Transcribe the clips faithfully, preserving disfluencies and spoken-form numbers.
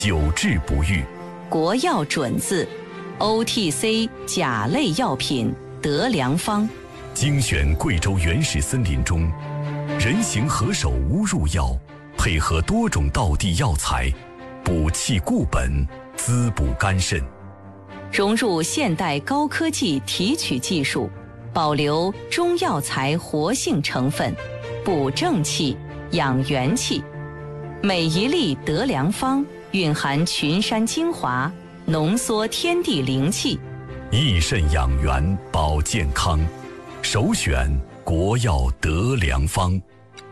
久治不愈。 国药准字 O T C 甲类药品德良方， 精选贵州原始森林中人形何首乌入药，配合多种道地药材，补气固本，滋补肝肾。 融入现代高科技提取技术，保留中药材活性成分，补正气、养元气。每一粒德良方蕴含群山精华，浓缩天地灵气， 益肾养元保健康，首选国药德良方。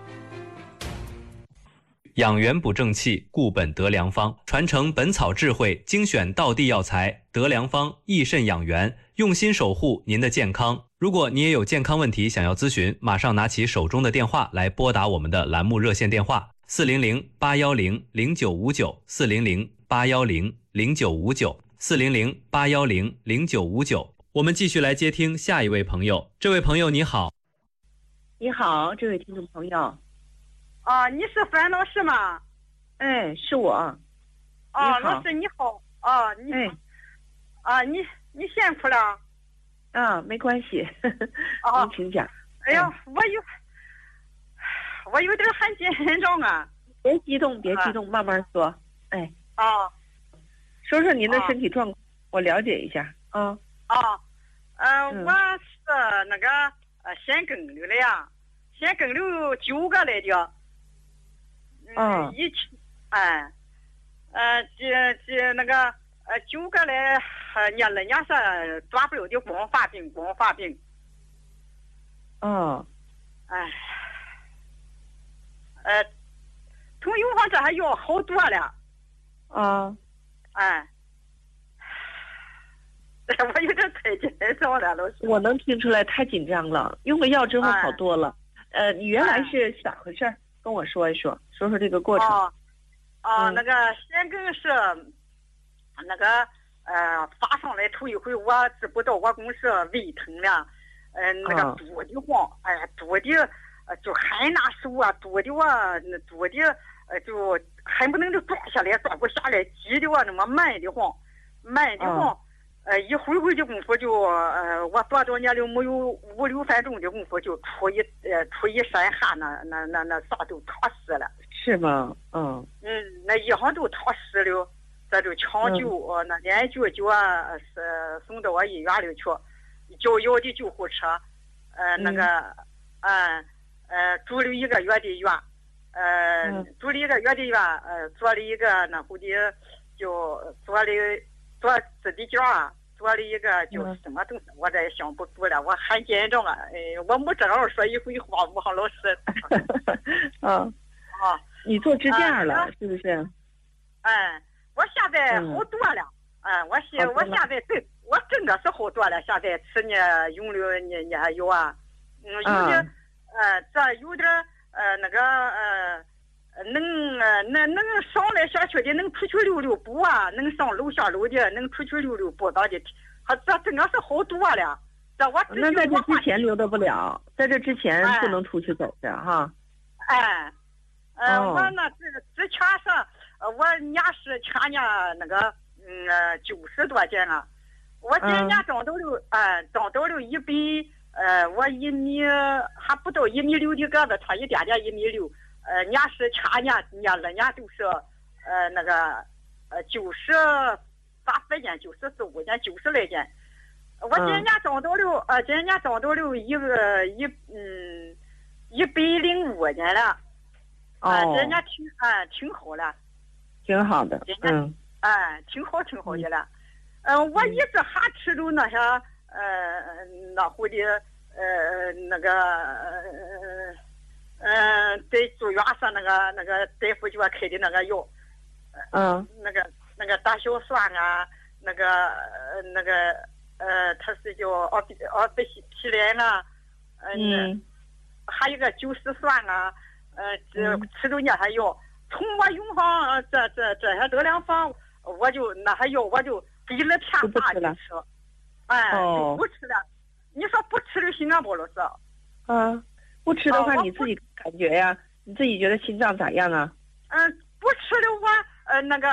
养元补正气，固本德良方，传承本草智慧，精选道地药材，德良方益肾养元，用心守护您的健康。如果你也有健康问题想要咨询，马上拿起手中的电话来拨打我们的栏目热线电话四零零八幺零零九五九四零零八幺零零九五九四零零八幺零零九五九。我们继续来接听下一位朋友。这位朋友你好。 你好，这位听众朋友。 啊，你是樊老师吗？ 哎，是我。 啊，老师你好。啊，你。 哎。 啊，你你辛苦了。 啊，没关系。 啊， 您请讲。 哎呀，我有，我有点很紧张啊。 别激动，别激动，啊、慢慢说。哎。 啊。 说说您的身体状况，啊、我了解一下。啊。 啊。呃，嗯、我是那个呃腺梗瘤的呀，腺梗瘤九个来的。 嗯。 一起，哎，呃，这这那个呃九个来，呃，伢人家是抓不了的光发病，光发病。 嗯。 哎。呃，从有方这还要好多了。 啊。 哎。我有点太紧张了，老师。 我能听出来太紧张了，用了药之后好多了。哎、呃，你原来是咋回事？跟我说一说，说说这个过程。 哦，哦，嗯、那个腺梗是那个呃发上来头一回，我知不道我公是胃疼了，呃那个肚的慌，哎呀肚的呃就很难受啊，肚的啊那肚的呃就恨不能就转下来，转不下来，急的啊那么慢的慌，慢的慌。嗯呃，一会会的功夫就，呃，我多少年了没有五六分钟的功夫就出一呃出一身汗，那那那那啥都烫湿了。 是吗？嗯。 嗯，那衣裳都烫湿了，这就抢救，嗯、呃，那连救救啊，是送到我医院里去，叫要的救护车，呃，那个，嗯、呃，呃，住了一个月的院，呃，嗯、住了一个月的院，呃，做了一个那后的，就做了做自己脚啊。做了一个就什么东西，我这也想不住了，我很紧张啊！哎，我没这样说一回话，王老师。 啊啊！你做支架了、啊、是不是？ 哎，我现在好多了。嗯、哎，我现我现在对我真的是好多了。现在吃呢用了呢呢还有啊，嗯，有的、啊、呃这有点呃那个呃。能呃能能上来下去的，能出去溜溜步啊，能上楼下楼的，能出去溜溜步的，他这真的是好多了。这我那在这之前溜达不了，在这之前不能出去走的哈。 哎，呃，哦、我那之之前是，呃，我年是前年那个嗯呃九十多斤了，我今年长到了，哎、嗯，长到了一百，呃，我一米还不到一米六的个子，差一点点一米六。呃，年是前年年二年都是，呃，那个，呃，九十八四斤，九十四五斤，九十来斤。我今年长到了，呃，今年长到了一个一嗯一百零五斤了。啊、呃，今年挺啊、呃、挺好了。 挺好的。嗯。 哎、呃，挺好挺好的了。嗯、呃，我一直还吃着那些呃那户的呃那个呃。嗯，在住院上那个那个大夫给我开的那个药， 嗯， 那个那个大硝酸啊，那个呃那个呃，它是叫奥比奥比匹林啊，嗯，还有个酒石酸啊，呃，这吃着那些药，从我用上这这这些德良方，我就那些药我就给了天大的吃，哎，就不吃了。你说不吃就行啊，包老师？ 啊。不吃的话，你自己感觉呀？你自己觉得心脏咋样啊？ 嗯，不吃的话，呃，那个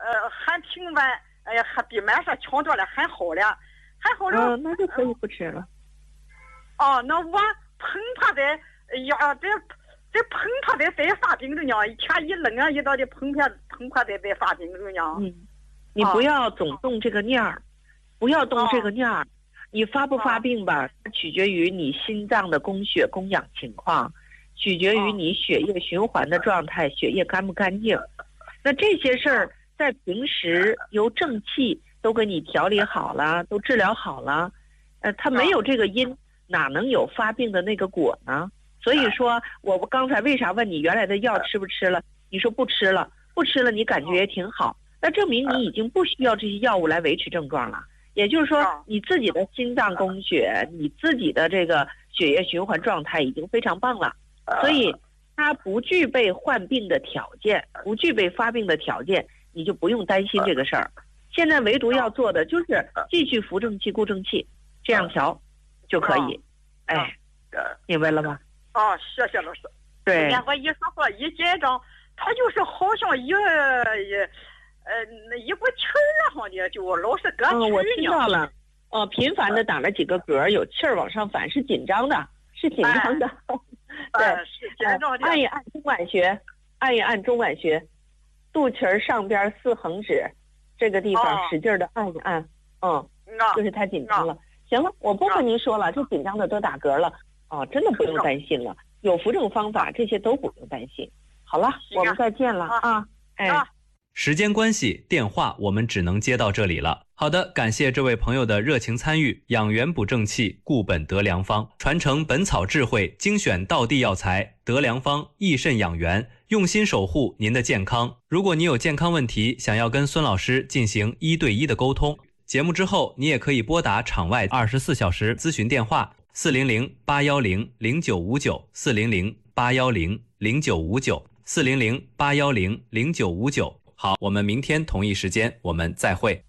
呃还平稳，哎呀，还比买上强多了，还好了，还好了。 嗯，那就可以不吃了。 哦，那我碰怕的呀，这这碰怕的在发病了呢，一天一冷啊，一到的碰怕碰怕的在发病了呢。 嗯，你不要总动这个念儿，不要动这个念儿。你发不发病吧，取决于你心脏的供血供氧情况，取决于你血液循环的状态，血液干不干净。那这些事儿在平时由正气都给你调理好了，都治疗好了，呃，他没有这个因，哪能有发病的那个果呢？所以说，我刚才为啥问你原来的药吃不吃了？你说不吃了，不吃了，你感觉也挺好，那证明你已经不需要这些药物来维持症状了。也就是说，你自己的心脏供血，你自己的这个血液循环状态已经非常棒了，所以它不具备患病的条件，不具备发病的条件，你就不用担心这个事儿。现在唯独要做的就是继续扶正气、固正气，这样调就可以。哎，明白了吗？ 哦，谢谢老师。 对， 我一说说一紧张，他就是好像一一。呃，那一股气儿好的，就老是搁气儿呢。 嗯，我知道了。哦，频繁的打了几个嗝，有气儿往上反，是紧张的，是紧张的。 哎、对、呃，是紧张的。 按一按中脘穴，按一按中脘穴，肚脐儿上边四横指这个地方使劲的按一按。哦、嗯，就是太紧张了。行了，我不和您说了，这紧张的都打嗝了。哦，真的不用担心了，有扶正方法，这些都不用担心。好了，我们再见了啊！哎。啊时间关系，电话我们只能接到这里了。好的，感谢这位朋友的热情参与。养元补正气，固本得良方，传承本草智慧，精选道地药材，得良方益肾养元，用心守护您的健康。如果你有健康问题，想要跟孙老师进行一对一的沟通，节目之后你也可以拨打场外二十四小时咨询电话四零零八幺零零九五九四零零八幺零零九五九四零零八幺零零九五九。好，我们明天同一时间我们再会。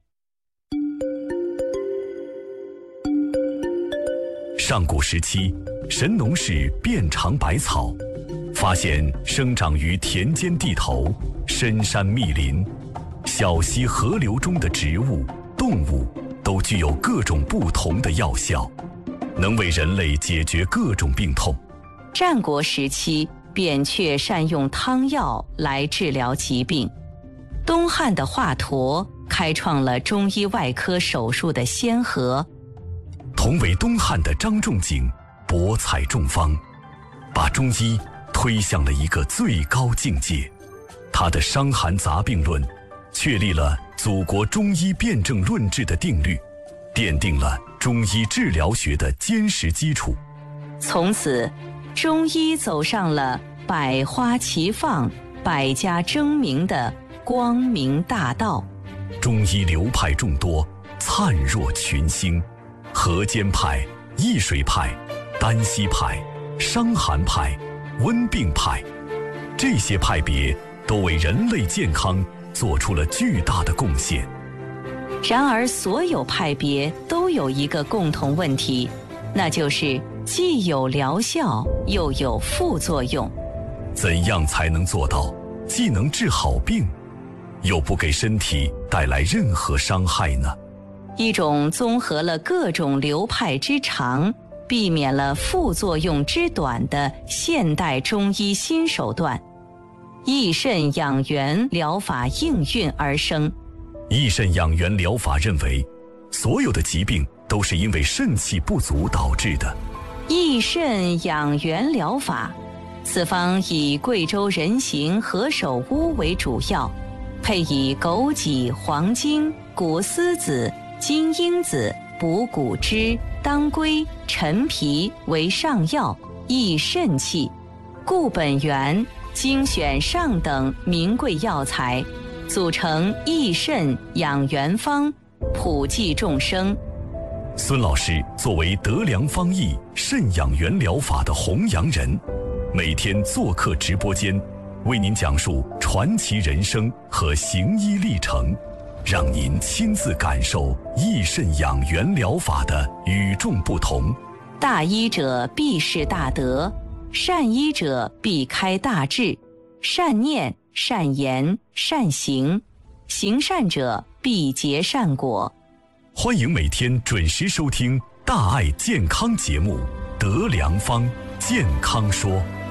上古时期，神农氏遍尝百草，发现生长于田间地头、深山密林、小溪河流中的植物、动物都具有各种不同的药效，能为人类解决各种病痛。 战国时期，扁鹊善用汤药来治疗疾病。东汉的华佗开创了中医外科手术的先河。 同为东汉的张仲景博采众方，把中医推向了一个最高境界。他的《伤寒杂病论》确立了祖国中医辨证论治的定律，奠定了中医治疗学的坚实基础。 从此，中医走上了百花齐放、百家争鸣的光明大道。 中医流派众多，灿若群星，河间派、易水派、丹溪派、伤寒派、温病派，这些派别都为人类健康做出了巨大的贡献。 然而，所有派别都有一个共同问题，那就是既有疗效，又有副作用。 怎样才能做到既能治好病，又不给身体带来任何伤害呢？ 一种综合了各种流派之长，避免了副作用之短的现代中医新手段——益肾养元疗法应运而生。 益肾养元疗法认为，所有的疾病都是因为肾气不足导致的。 益肾养元疗法，此方以贵州人形何首乌为主要，配以枸杞、黄精、谷丝子、金樱子、补骨脂、当归、陈皮为上药，益肾气，固本源，精选上等名贵药材，组成益肾养元方，普济众生。 孙老师作为得良方益肾养元疗法的弘扬人，每天做客直播间，为您讲述传奇人生和行医历程，让您亲自感受益肾养元疗法的与众不同。 大医者必是大德，善医者必开大智，善念、善言、善行。 行善者必结善果。 欢迎每天准时收听大爱健康节目《德良方健康说》。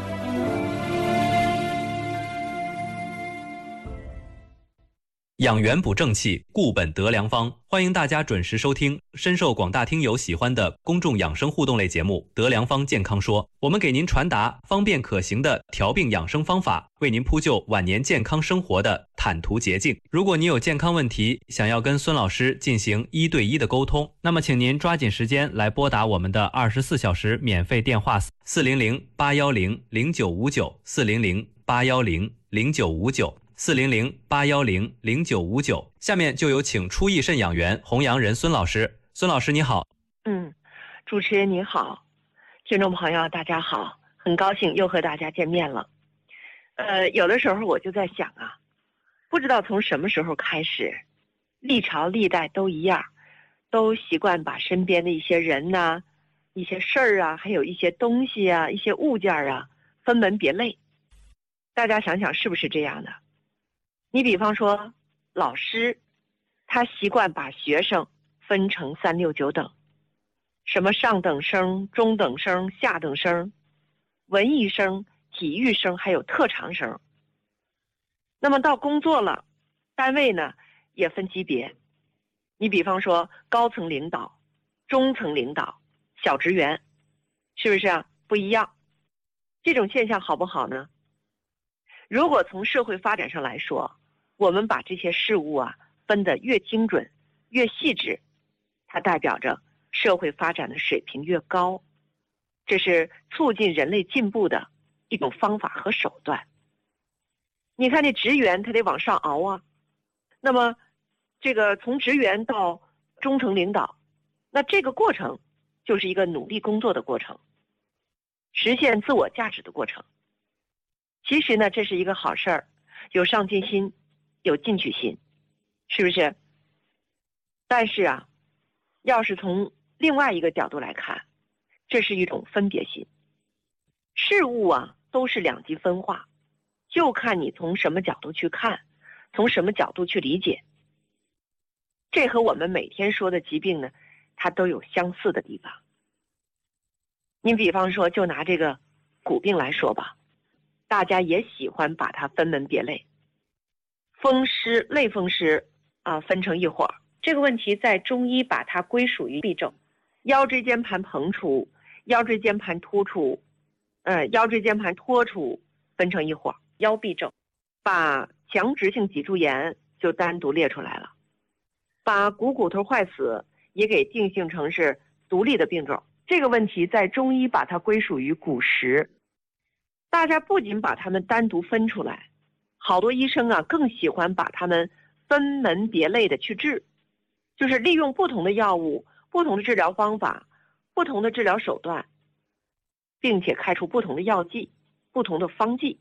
养元补正气，固本得良方。欢迎大家准时收听深受广大听友喜欢的公众养生互动类节目《德良方健康说》。我们给您传达方便可行的调病养生方法，为您铺就晚年健康生活的坦途捷径。如果你有健康问题，想要跟孙老师进行一对一的沟通，那么请您抓紧时间来拨打我们的二十四小时免费电话四零零八幺零零九五九四零零八幺零零九五九。四零零八幺零零九五九，下面就有请初益肾养元弘扬人孙老师。孙老师你好。 嗯，主持人你好，听众朋友大家好，很高兴又和大家见面了。呃，有的时候我就在想啊，不知道从什么时候开始，历朝历代都一样，都习惯把身边的一些人呐、啊、一些事儿啊，还有一些东西啊、一些物件啊，分门别类。大家想想是不是这样的？你比方说老师，他习惯把学生分成三六九等，什么上等生、中等生、下等生、文艺生、体育生，还有特长生。那么到工作了，单位呢也分级别，你比方说高层领导、中层领导、小职员，是不是啊？不一样。这种现象好不好呢？如果从社会发展上来说，我们把这些事物啊分得越精准越细致，它代表着社会发展的水平越高，这是促进人类进步的一种方法和手段。你看这职员他得往上熬啊，那么这个从职员到中层领导，那这个过程就是一个努力工作的过程，实现自我价值的过程。其实呢，这是一个好事儿，有上进心，有进取心，是不是？但是啊，要是从另外一个角度来看，这是一种分别心。事物啊都是两极分化，就看你从什么角度去看，从什么角度去理解。这和我们每天说的疾病呢，它都有相似的地方。你比方说，就拿这个骨病来说吧，大家也喜欢把它分门别类。风湿、类风湿啊，分成一伙儿。这个问题在中医把它归属于痹症，腰椎间盘膨出、腰椎间盘突出、呃腰椎间盘脱出分成一伙儿，腰痹症。把强直性脊柱炎就单独列出来了，把股骨头坏死也给定性成是独立的病种。这个问题在中医把它归属于骨实。大家不仅把它们单独分出来，好多医生啊更喜欢把它们分门别类的去治，就是利用不同的药物、不同的治疗方法、不同的治疗手段，并且开出不同的药剂、不同的方剂。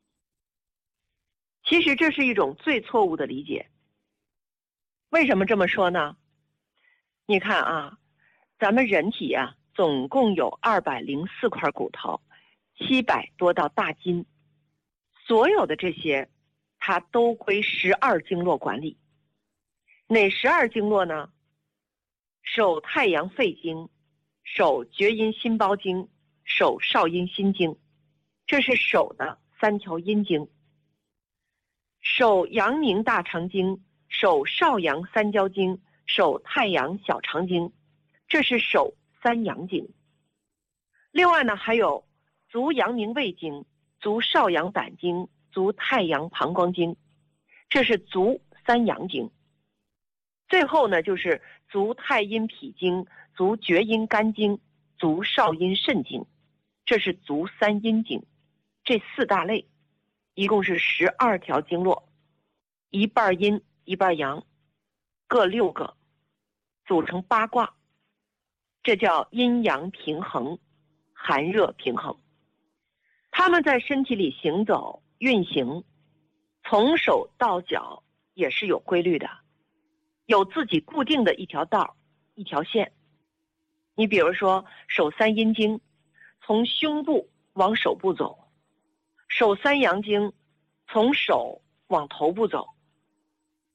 其实这是一种最错误的理解。为什么这么说呢？你看啊，咱们人体啊总共有二百零四块骨头，七百多道大筋，所有的这些它都归十二经络管理。哪十二经络呢？手太阳肺经，手厥阴心包经，手少阴心经，这是手的三条阴经。手阳明大肠经，手少阳三焦经，手太阳小肠经，这是手三阳经。另外呢，还有足阳明胃经、足少阳胆经、足太阳膀胱经，这是足三阳经。最后呢，就是足太阴脾经、足厥阴肝经、足少阴肾经，这是足三阴经。这四大类一共是十二条经络，一半阴一半阳，各六个，组成八卦，这叫阴阳平衡，寒热平衡。他们在身体里行走运行，从手到脚也是有规律的，有自己固定的一条道一条线。你比如说手三阴经从胸部往手部走，手三阳经从手往头部走，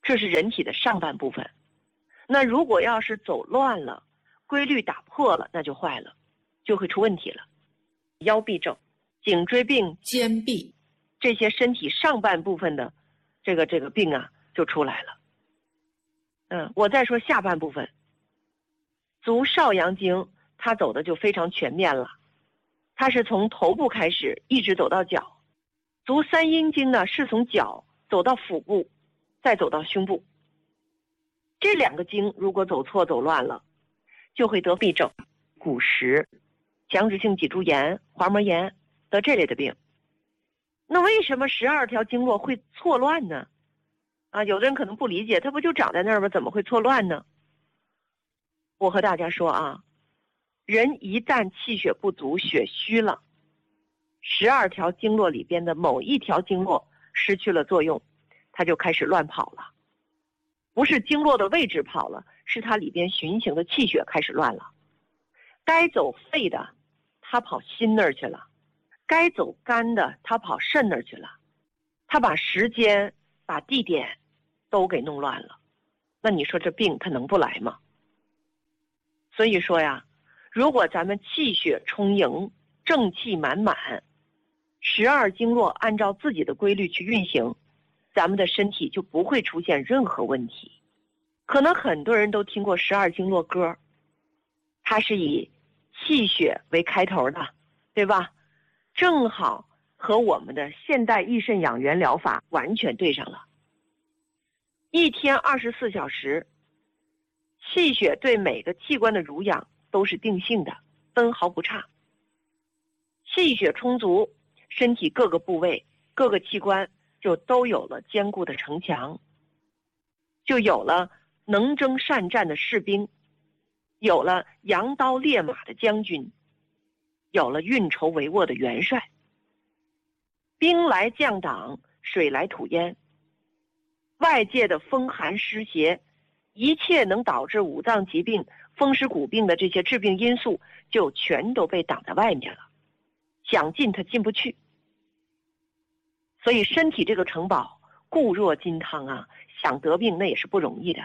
这是人体的上半部分。那如果要是走乱了，规律打破了，那就坏了，就会出问题了。腰臂症、颈椎病、 肩臂这些身体上半部分的这个这个病啊就出来了。嗯，我再说下半部分，足少阳经它走的就非常全面了，它是从头部开始一直走到脚。足三阴经呢是从脚走到腹部，再走到胸部。这两个经如果走错走乱了，就会得痹症、骨蚀、强直性脊柱炎、滑膜炎，得这类的病。那为什么十二条经络会错乱呢？啊，有的人可能不理解，它不就长在那儿吗？怎么会错乱呢？我和大家说啊，人一旦气血不足、血虚了，十二条经络里边的某一条经络失去了作用，它就开始乱跑了。不是经络的位置跑了，是它里边循行的气血开始乱了。该走肺的，它跑心那儿去了；该走肝的，它跑肾那儿去了。它把时间、把地点都给弄乱了。那你说这病它能不来吗？所以说呀，如果咱们气血充盈，正气满满，十二经络按照自己的规律去运行，咱们的身体就不会出现任何问题。可能很多人都听过十二经络歌，它是以气血为开头的，对吧？正好和我们的现代益肾养元疗法完全对上了。一天二十四小时，气血对每个器官的濡养都是定性的，分毫不差。气血充足，身体各个部位、各个器官就都有了坚固的城墙，就有了能征善战的士兵，有了扬刀烈马的将军，有了运筹帷幄的元帅。兵来将挡，水来土淹，外界的风寒湿邪，一切能导致五脏疾病、风湿骨病的这些致病因素就全都被挡在外面了，想进它进不去。所以身体这个城堡固若金汤啊，想得病那也是不容易的。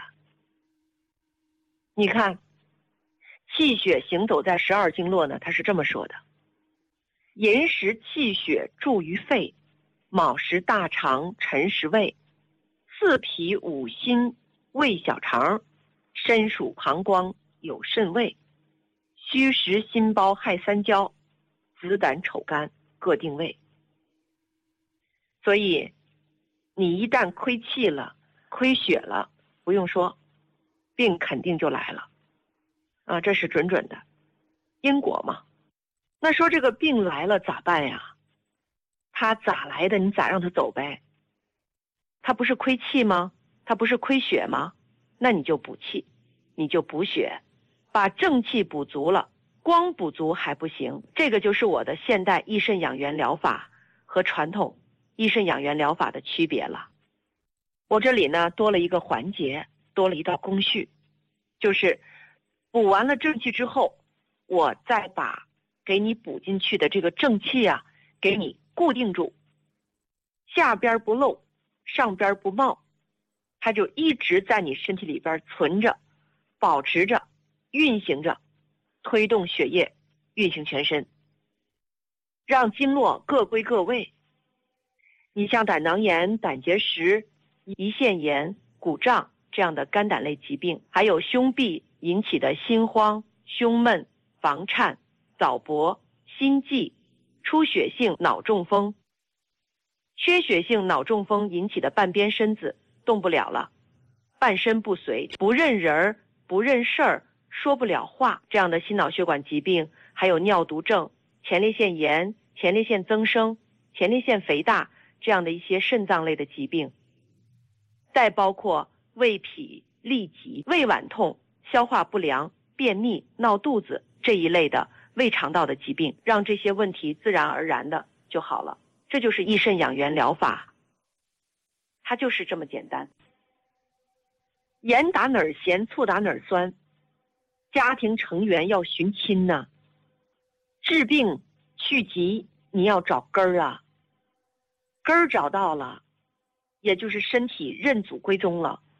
你看气血行走在十二经络呢，它是这么说的：寅时气血注于肺，卯时大肠，辰时胃，四脾五心胃小肠，申属膀胱有肾胃，戌时心包亥三焦，子胆丑肝各定位。所以你一旦亏气了、亏血了，不用说，病肯定就来了啊，这是准准的因果嘛。那说这个病来了咋办呀？他咋来的你咋让他走呗？他不是亏气吗？他不是亏血吗？那你就补气，你就补血，把正气补足了。光补足还不行，这个就是我的现代益肾养元疗法和传统益肾养元疗法的区别了。我这里呢多了一个环节，多了一道工序，就是补完了正气之后，我再把给你补进去的这个正气啊给你固定住，下边不漏，上边不冒，它就一直在你身体里边存着，保持着，运行着，推动血液运行全身，让经络各归各位。你像胆囊炎、胆结石、胰腺炎、骨胀这样的肝胆类疾病，还有胸痹引起的心慌、胸闷、房颤、早搏、心悸、出血性脑中风、缺血性脑中风引起的半边身子动不了了，半身不遂、不认人、不认事儿、说不了话这样的心脑血管疾病，还有尿毒症、前列腺炎、前列腺增生、前列腺肥大这样的一些肾脏类的疾病，再包括胃痞、痢疾、胃脘痛、消化不良、便秘、闹肚子这一类的胃肠道的疾病，让这些问题自然而然的就好了。这就是益肾养元疗法，它就是这么简单。盐打哪儿咸，醋打哪儿酸，家庭成员要寻亲呢、啊。治病去疾，你要找根儿啊，根儿找到了，也就是身体认祖归宗了，